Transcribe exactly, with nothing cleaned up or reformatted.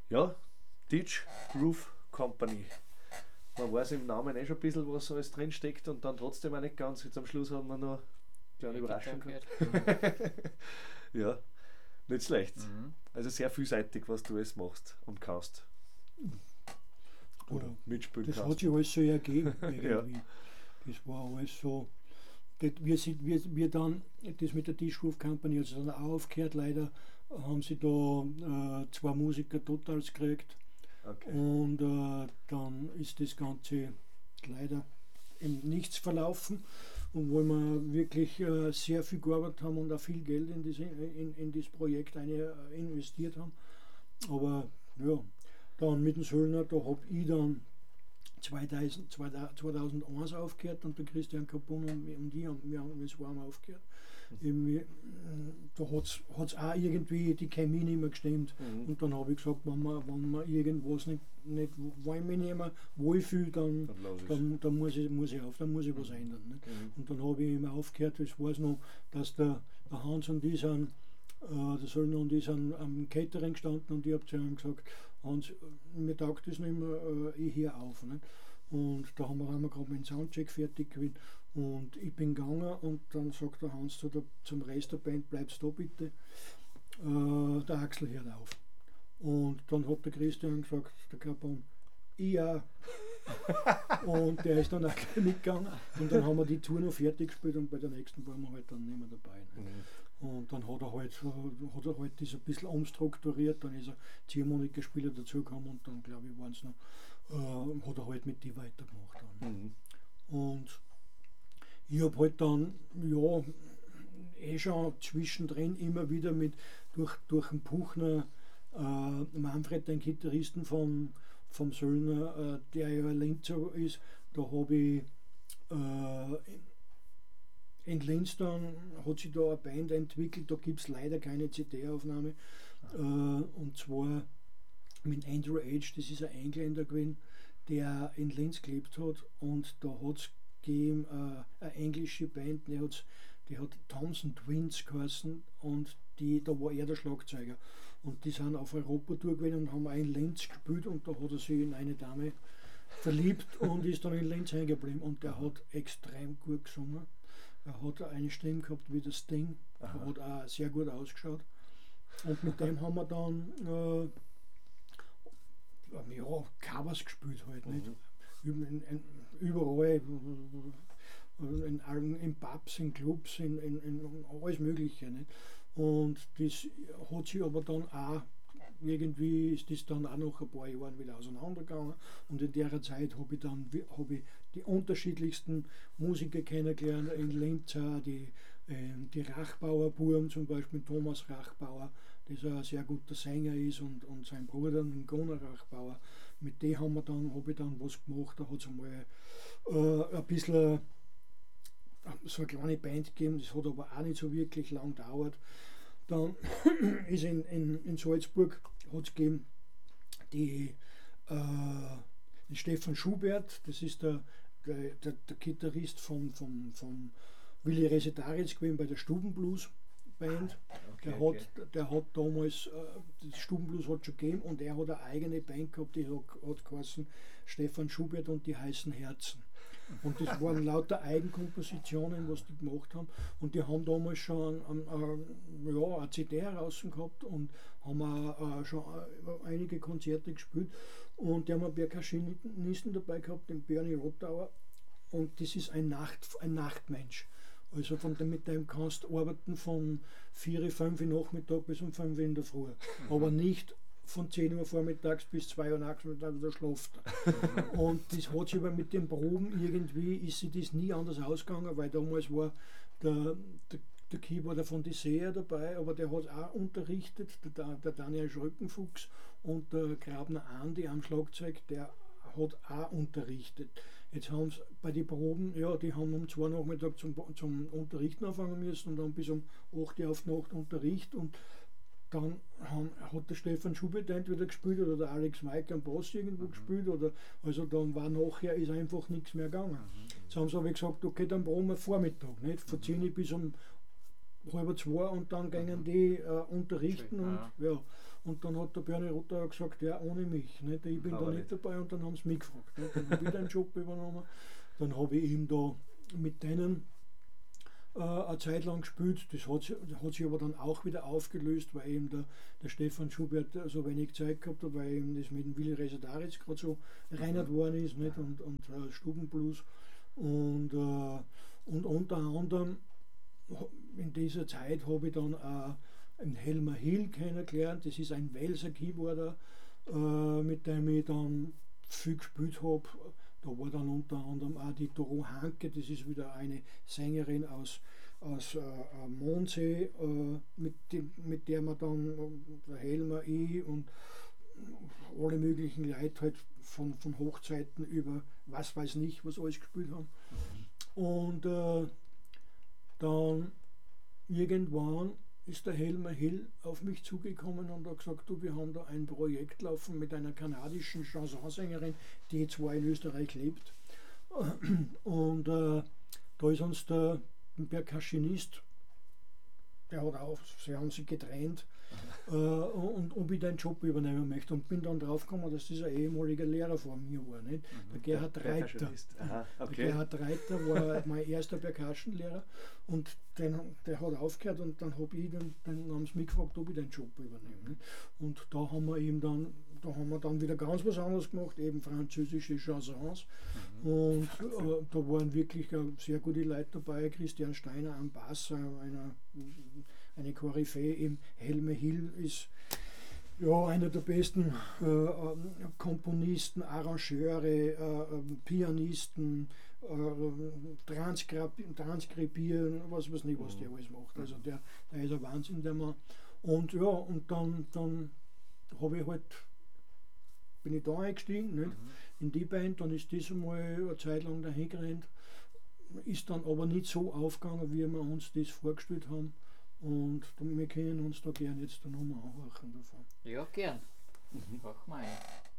Ja, Teach Groove Company. Man weiß im Namen eh schon ein bisschen, was alles drin steckt und dann trotzdem auch nicht ganz. Jetzt am Schluss haben wir noch eine kleine Überraschung gehabt. Ja, nicht schlecht. Mhm. Also sehr vielseitig, was du alles machst und kannst. Oder ja, mitspielen das kannst. Das hat sich alles so ergeben irgendwie. Ja. Das war alles so. Das, wir, sind, wir, wir dann, das mit der Teach Groove Company hat also dann auch aufgehört, leider haben sie da äh, zwei Musiker totals gekriegt. Okay. Und äh, dann ist das Ganze leider im Nichts verlaufen. Und wo wir wirklich äh, sehr viel gearbeitet haben und auch viel Geld in, diese, in, in das Projekt eine, äh, investiert haben. Aber ja, dann mit dem Söllner, da habe ich dann zweitausend, zweitausendeins aufgehört und der Christian Kapun und, und ich haben, wir haben das warm aufgehört. Mhm. Da hat es auch irgendwie die Chemie nicht mehr gestimmt. Mhm. Und dann habe ich gesagt, wenn man, wenn man irgendwas nicht, nicht wenn mich nicht mehr wohlfühle, dann, dann, dann, dann muss, ich, muss ich auf, dann muss ich was ändern. Nicht? Mhm. Und dann habe ich immer aufgehört, ich weiß noch, dass der, der Hans und die sind, äh, der Söllner und ich sind am Catering gestanden und ich habe zu ihm gesagt, Hans, mir taugt das nicht mehr, äh, ich höre auf. Nicht? Und da haben wir, haben wir gerade mit dem Soundcheck fertig gewesen. Und ich bin gegangen und dann sagt der Hans zu der, zum Rest der Band, bleibst da bitte, äh, der Axel hört auf. Und dann hat der Christian gesagt, der Kapon, ich auch. Und der ist dann auch gleich mitgegangen. Und dann haben wir die Tour noch fertig gespielt und bei der nächsten waren wir halt dann nicht mehr dabei. Mhm. Und dann hat er halt, hat er halt das ein bisschen umstrukturiert, dann ist er Ziehharmonikaspieler dazugekommen und dann glaube ich waren es noch, äh, hat er halt mit die weitergemacht. Dann. Mhm. Und ich habe halt dann, ja, eh schon zwischendrin immer wieder mit, durch, durch den Puchner, äh, Manfred, den Gitarristen vom, vom Söllner, äh, der ja ein Linzer ist, da habe ich äh, in Linz dann, hat sich da eine Band entwickelt, da gibt es leider keine C D-Aufnahme, äh, und zwar mit Andrew H., das ist ein Engländer gewesen, der in Linz gelebt hat und da hat es gegeben, äh, eine englische Band, die, die hat Thompson Twins geheißen und die, da war er der Schlagzeuger. Und die sind auf Europa-Tour gewesen und haben auch in Linz gespielt und da hat er sich in eine Dame verliebt und ist dann in Linz hängen geblieben. Und der hat extrem gut gesungen. Er hat eine Stimme gehabt wie der Sting, er hat auch sehr gut ausgeschaut. Und mit dem haben wir dann äh, ja, Covers gespielt halt, nicht? In, in, überall, in allen, in Pubs, in Clubs, in, in, in alles Mögliche. Nicht? Und das hat sich aber dann auch, irgendwie ist das dann auch nach ein paar Jahren wieder auseinandergegangen und in der Zeit habe ich dann hab ich die unterschiedlichsten Musiker kennengelernt, in Linz auch, die, die Rachbauer Buben, zum Beispiel Thomas Rachbauer, der ein sehr guter Sänger ist und, und sein Bruder, den Gunnar Rachbauer. Mit dem haben wir dann, habe ich dann was gemacht, da hat es einmal äh, ein bisschen so eine kleine Band gegeben, das hat aber auch nicht so wirklich lang gedauert. Dann ist in, in, in Salzburg hat es gegeben die, äh, den Stefan Schubert, das ist der, der, der, der Gitarrist von, von, von Willi Resetaritz gewesen bei der Stubenblues Band. Okay, der, okay. Hat, der hat damals, äh, das Stubenblues hat schon gegeben und er hat eine eigene Band gehabt, die hat, hat geheißen Stefan Schubert und die heißen Herzen. Und das waren lauter Eigenkompositionen, was die gemacht haben. Und die haben damals schon ein, ein, ja, eine C D heraus gehabt und haben auch, äh, schon einige Konzerte gespielt. Und die haben einen Percussionisten dabei gehabt, den Bernie Rottauer. Und das ist ein, Nacht, ein Nachtmensch. Also von dem, mit dem kannst du arbeiten von vier, fünf Uhr Nachmittag bis um fünf Uhr in der Früh. Mhm. Aber nicht von zehn Uhr vormittags bis zwei Uhr nachmittags wieder schlaft. Mhm. Und das hat sich aber mit den Proben irgendwie, ist sich das nie anders ausgegangen, weil damals war der, der, der Keyboarder von Dissea dabei, aber der hat auch unterrichtet, der, der Daniel Schröckenfuchs und der Grabner Andi am Schlagzeug, der hat auch unterrichtet. Jetzt haben sie bei den Proben, ja, die haben um zwei Nachmittag zum, zum Unterrichten anfangen müssen und dann bis um acht Uhr auf die Nacht Unterricht und dann haben, hat der Stefan Schubert entweder gespielt oder der Alex Mike am Bass irgendwo mhm. gespielt oder also dann war nachher ist einfach nichts mehr gegangen. Mhm. Jetzt haben sie aber gesagt, okay, dann brauchen wir Vormittag, nicht? Von zehn Uhr bis um halb zwei und dann gingen die äh, unterrichten und ja. Und dann hat der Bernie Rotter gesagt, ja, ohne mich. Nicht? Ich bin aber da nicht, nicht dabei und dann haben sie mich gefragt. Nicht? Dann habe ich den Job übernommen. Dann habe ich ihm da mit denen äh, eine Zeit lang gespielt. Das hat, das hat sich aber dann auch wieder aufgelöst, weil eben der, der Stefan Schubert so wenig Zeit gehabt hat, weil eben das mit dem Willi Resetaritz gerade so reinert worden ist, nicht? Und, und äh, Stubenblues. Und, äh, und unter anderem in dieser Zeit habe ich dann auch einen Helmer Hill kennengelernt. Das ist ein Welser Keyboarder, äh, mit dem ich dann viel gespielt habe. Da war dann unter anderem auch die Doro Hanke, das ist wieder eine Sängerin aus, aus äh, Mondsee, äh, mit, dem, mit der man dann, der Helmer, ich und alle möglichen Leute halt von, von Hochzeiten über was weiß nicht, was alles gespielt haben. Und äh, dann irgendwann ist der Helmer Hill auf mich zugekommen und hat gesagt, du, wir haben da ein Projekt laufen mit einer kanadischen Chansonsängerin, die zwar in Österreich lebt. Und äh, da ist uns der Percussionist, der hat auch, sie haben sich getrennt, äh, und ob ich den Job übernehmen möchte. Und bin dann draufgekommen, dass das ein ehemaliger Lehrer von mir war. Nicht? Mhm. Der Gerhard der Reiter. Aha, okay. Der Gerhard Reiter war mein erster Percussionlehrer und den, der hat aufgehört und dann habe ich den, dann haben sie mich gefragt, ob ich den Job übernehme. Nicht? Und da haben wir eben dann, da haben wir dann wieder ganz was anderes gemacht, eben französische Chansons. Mhm. Und äh, da waren wirklich äh, sehr gute Leute dabei, Christian Steiner am Bass, äh, einer, eine Koryphäe, eben Helmer Hill ist ja einer der besten äh, Komponisten, Arrangeure, äh, Pianisten, äh, Transkribieren, Transkribieren, was weiß nicht, was der alles macht. Also der, der ist ein Wahnsinn, der Mann. Und ja, und dann, dann habe ich halt, bin ich da eingestiegen, nicht? Mhm. In die Band, dann ist das einmal eine Zeit lang dahin gerannt, ist dann aber nicht so aufgegangen, wie wir uns das vorgestellt haben. Und wir können uns da gerne jetzt nochmal anhören davon. Ja, gern. Mhm. Mach mal.